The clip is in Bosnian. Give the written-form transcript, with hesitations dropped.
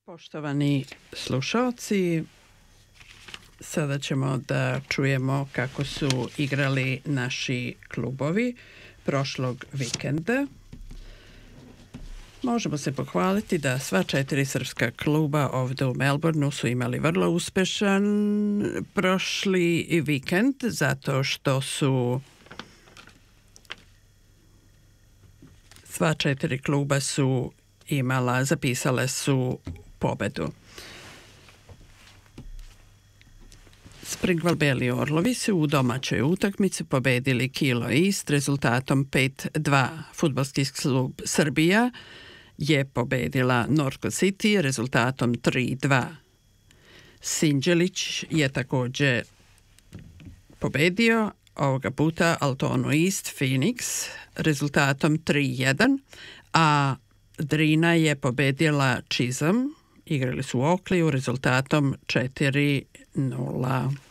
Poštovani slušalci, sada ćemo da čujemo kako su igrali naši klubovi prošlog vikenda. Možemo se pohvaliti da sva 4 srpska kluba ovde u Melbourneu su imali vrlo uspešan prošli vikend, zato što su sva 4 kluba su zapisale su pobedu. Springvale Beli Orlovi su u domaćoj utakmici pobedili Kilo East rezultatom 5-2. Fudbalski klub Srbija je pobedila Norco City rezultatom 3-2. Sinđelić je također pobedio, ovoga puta Altona East Phoenix rezultatom 3-1, a Drina je pobedila Chisholm, igrali su u Oakley rezultatom 4-0.